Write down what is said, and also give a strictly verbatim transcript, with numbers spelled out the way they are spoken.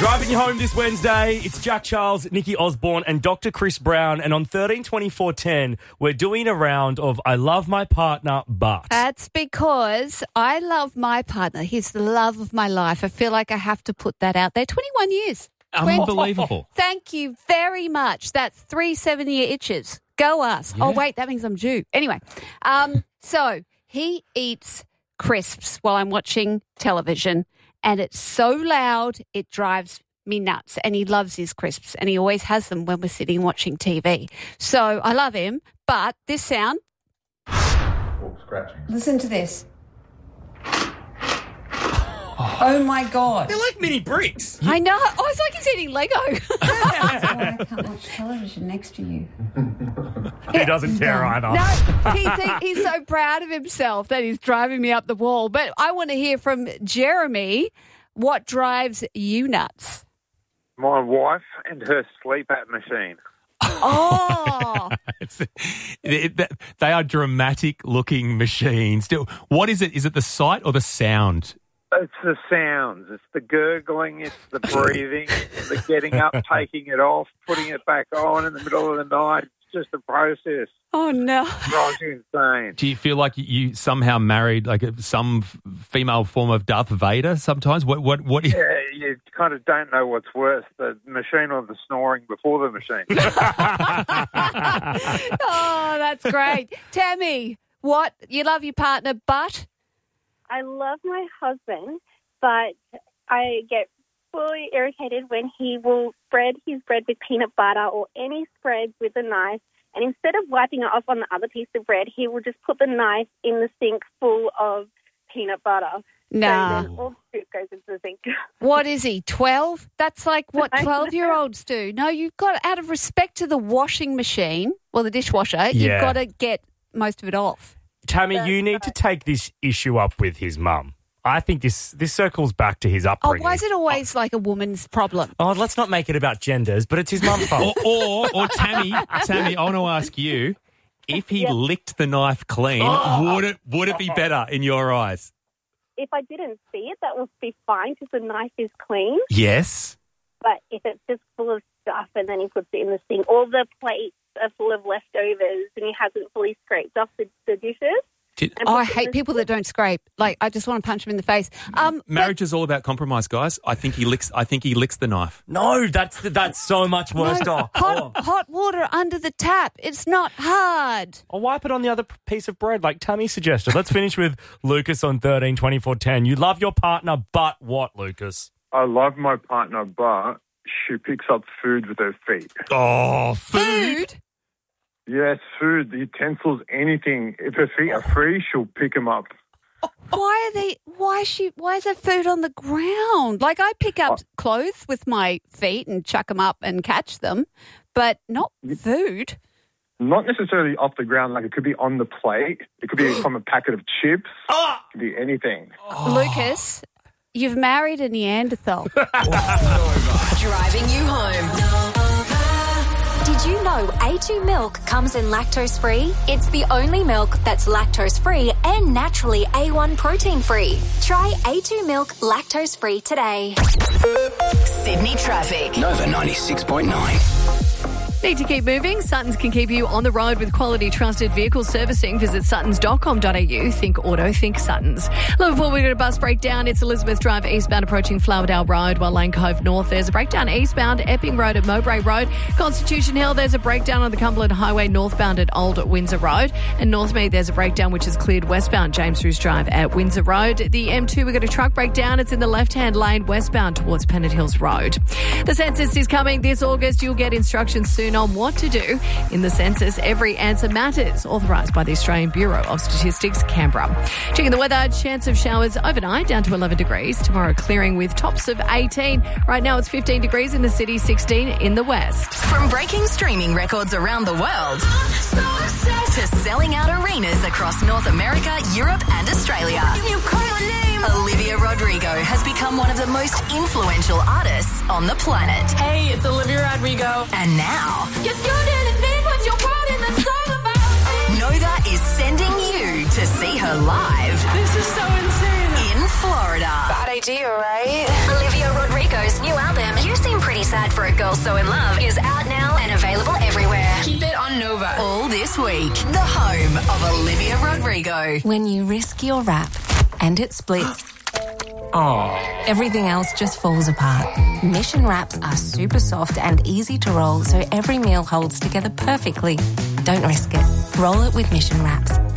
Driving you home this Wednesday, it's Jack Charles, Nikki Osborne and Doctor Chris Brown. And on thirteen twenty-four ten, we're doing a round of I love my partner, but... That's because I love my partner. He's the love of my life. I feel like I have to put that out there. twenty-one years. Unbelievable. Thank you very much. That's three seven-year itches. Go us. Yeah. Oh, wait, that means I'm due. Anyway, um, so he eats crisps while I'm watching television, and it's so loud it drives me nuts, and he loves his crisps, and he always has them when we're sitting watching T V. So I love him, but this sound... Oh, scratching. Listen to this. Oh, my God. They're like mini bricks. I know. Oh, it's like he's eating Lego. I can't watch television next to you. He doesn't care either. No, he think, he's so proud of himself that he's driving me up the wall. But I want to hear from Jeremy, what drives you nuts? My wife and her sleep app machine. Oh. It's, it, it, they are dramatic-looking machines. Still, what is it? Is it the sight or the sound? It's the sounds. It's the gurgling. It's the breathing. It's the getting up, taking it off, putting it back on in the middle of the night. It's just a process. Oh, no. It drives you insane. Do you feel like you somehow married like a, some f- female form of Darth Vader sometimes? What? What? What? Yeah, you kind of don't know what's worse, the machine or the snoring before the machine. Oh, that's great. Tammy, what? You love your partner, but... I love my husband, but I get fully irritated when he will spread his bread with peanut butter or any spread with a knife, and instead of wiping it off on the other piece of bread, he will just put the knife in the sink full of peanut butter. Nah. So then all the soup goes into the sink. What is he, twelve? That's like what twelve-year-olds do. No, you've got, out of respect to the washing machine, well, the dishwasher, Yeah. you've got to get most of it off. Tammy, you need to take this issue up with his mum. I think this this circles back to his Oh, upbringing. why is it always like a woman's problem? Oh, let's not make it about genders, but it's his mum's fault. Or, or, or Tammy, Tammy, I want to ask you, if he Yep. licked the knife clean, Oh. would it would it be better in your eyes? If I didn't see it, that would be fine because the knife is clean. Yes. But if it's just full of stuff and then he puts it in the sink, all the plates are full of leftovers and he hasn't fully scraped off the, the dishes. Did, and Oh, I puts it in hate the people that don't scrape. Like, I just want to punch them in the face. Um, marriage is all about compromise, guys. I think he licks. I think he licks the knife. No, that's that's so much worse. No, Oh, hot, oh. hot water under the tap. It's not hard. I'll wipe it on the other p- piece of bread like Tammy suggested. Let's finish with Lucas on thirteen twenty-four ten. You love your partner, but what, Lucas? I love my partner, but she picks up food with her feet. Oh, Food? Yes, food, utensils, anything. If her feet are free, she'll pick them up. Why are they? Why is she? Why is there food on the ground? Like, I pick up clothes with my feet and chuck them up and catch them, but not food. Not necessarily off the ground, like it could be on the plate. It could be from a packet of chips. It could be anything. Lucas, you've married a Neanderthal. Driving you home. Did you know A two milk comes in lactose-free? It's the only milk that's lactose-free and naturally A one protein-free. Try A two milk lactose-free today. Sydney traffic. Nova ninety-six point nine. Need to keep moving? Suttons can keep you on the road with quality trusted vehicle servicing. Visit suttons dot com dot a u. Think auto, think Suttons. Liverpool, we've got a bus breakdown. It's Elizabeth Drive eastbound approaching Flowerdale Road, while Lane Cove North. There's a breakdown eastbound Epping Road at Mowbray Road. Constitution Hill, there's a breakdown on the Cumberland Highway northbound at Old Windsor Road. And Northmead, there's a breakdown which is cleared westbound James Roos Drive at Windsor Road. The M two, we've got a truck breakdown. It's in the left-hand lane westbound towards Pennant Hills Road. The census is coming this August. You'll get instructions soon on what to do in the census. Every answer matters. Authorised by the Australian Bureau of Statistics, Canberra. Checking the weather, chance of showers overnight down to eleven degrees. Tomorrow clearing with tops of eighteen. Right now it's fifteen degrees in the city, sixteen in the west. From breaking streaming records around the world to selling out arenas across North America, Europe and Australia. Olivia Rodrigo has become one of the most influential artists on the planet. Hey, it's Olivia Rodrigo. And now, Yes, you didn't think what you're running the song about. Nova is sending you to see her live. This is so insane. In Florida. Bad idea, right? Olivia Rodrigo's new album, Sad for a Girl So In Love is out now and available everywhere. Keep it on Nova. All this week, the home of Olivia Rodrigo. When you risk your wrap and it splits, Oh. everything else just falls apart. Mission wraps are super soft and easy to roll, so every meal holds together perfectly. Don't risk it. Roll it with Mission Wraps.